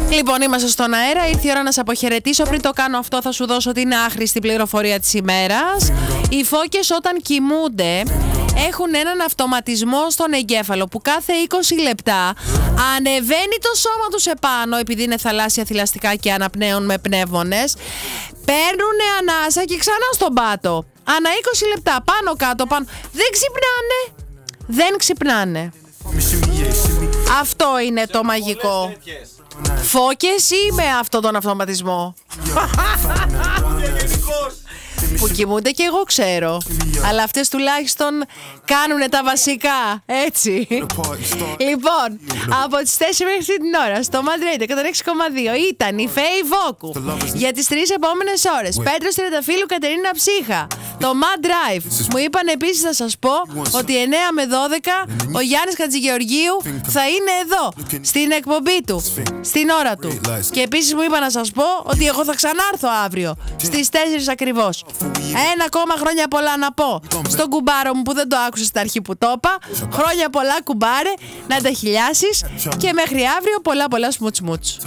Λοιπόν, είμαστε στον αέρα. Ήρθε η ώρα να σε αποχαιρετήσω. Πριν το κάνω αυτό, θα σου δώσω την άχρηστη πληροφορία της ημέρας. Οι φώκες όταν κοιμούνται έχουν έναν αυτοματισμό στον εγκέφαλο που κάθε 20 λεπτά ανεβαίνει το σώμα τους επάνω, επειδή είναι θαλάσσια θηλαστικά και αναπνέουν με πνεύμονες. Παίρνουνε ανάσα και ξανά στον πάτο. Ανά 20 λεπτά, πάνω κάτω, πάνω. Δεν ξυπνάνε. Αυτό είναι το μαγικό. Φώκες ή με αυτόν τον αυτοματισμό? Που κοιμούνται και εγώ ξέρω. Αλλά αυτές τουλάχιστον κάνουνε τα βασικά. Έτσι. Λοιπόν, από τις 4 μέχρι την ώρα στο Mad Radio 106,2 ήταν η Φέη Βόκου. Για τις 3 επόμενες ώρες Πέτρος Τριανταφύλου, Κατερίνα Ψύχα. Το Mad Drive. Μου είπαν επίσης να σας πω ότι 9 με 12 ο Γιάννης Χατζηγεωργίου θα είναι εδώ στην εκπομπή του, στην ώρα του. Και επίσης μου είπαν να σας πω ότι εγώ θα ξανάρθω αύριο στις 4 ακριβώς. Ένα ακόμα χρόνια πολλά να πω στον κουμπάρο μου που δεν το άκουσε στην αρχή που το είπα. Χρόνια πολλά κουμπάρε, να τα χιλιάσεις. Και μέχρι αύριο πολλά σμουτς σμουτς.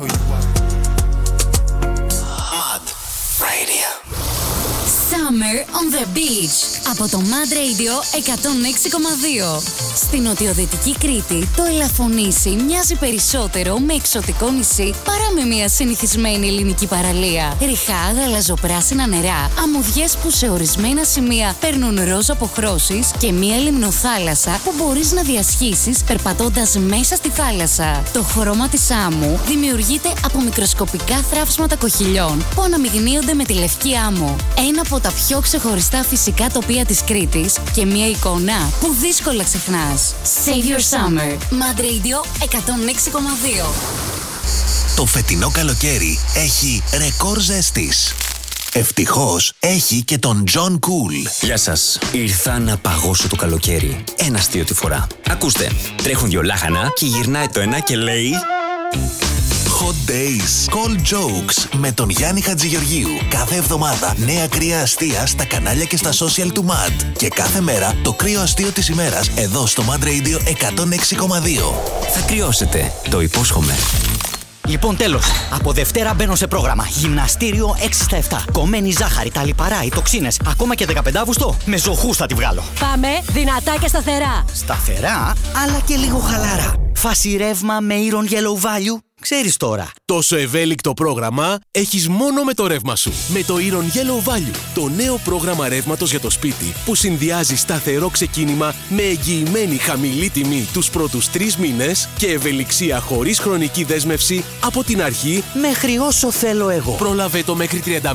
Summer on the Beach από το Mad Radio 106,2. Στην νοτιοδυτική Κρήτη το Ελαφωνήσι μοιάζει περισσότερο με εξωτικό νησί παρά με μια συνηθισμένη ελληνική παραλία. Ριχά γαλαζοπράσινα νερά, αμμουδιές που σε ορισμένα σημεία παίρνουν ροζ αποχρώσεις και μια λιμνοθάλασσα που μπορείς να διασχίσεις περπατώντας μέσα στη θάλασσα. Το χρώμα της άμμου δημιουργείται από μικροσκοπικά θράψματα κοχυλιών που αναμειγνύονται με τη λευκή άμμο. Ένα από τα πιο ξεχωριστά φυσικά τοπία της Κρήτης και μια εικόνα που δύσκολα ξεχνάς. Save your summer. Mad Radio 106,2. Το φετινό καλοκαίρι έχει ρεκόρ ζέστης. Ευτυχώς έχει και τον John Cool. Γεια σας. Ήρθα να παγώσω το καλοκαίρι. Ένα αστείο τη φορά. Ακούστε, τρέχουν 2 λάχανα και γυρνάει το ένα και λέει... Hot Days, Cold Jokes με τον Γιάννη Χατζηγεωργίου. Κάθε εβδομάδα νέα κρύα αστεία στα κανάλια και στα social του Mad. Και κάθε μέρα το κρύο αστείο της ημέρας εδώ στο Mad Radio 106,2. Θα κρυώσετε, το υπόσχομαι. Λοιπόν, τέλος. Από Δευτέρα μπαίνω σε πρόγραμμα. Γυμναστήριο 6 στα 7. Κομμένη ζάχαρη, τα λιπαρά, οι τοξίνες. Ακόμα και 15 Αυγουστό. Με ζωχούς θα τη βγάλω. Πάμε δυνατά και σταθερά. Σταθερά, αλλά και λίγο χαλαρά. Φάση ρεύμα με Iron Yellow Value. Ξέρεις τώρα. Τόσο ευέλικτο πρόγραμμα έχεις μόνο με το ρεύμα σου. Με το Iron Yellow Value, το νέο πρόγραμμα ρεύματος για το σπίτι που συνδυάζει σταθερό ξεκίνημα με εγγυημένη χαμηλή τιμή τους πρώτους 3 μήνες και ευελιξία χωρίς χρονική δέσμευση από την αρχή μέχρι όσο θέλω εγώ. Πρόλαβε το μέχρι 30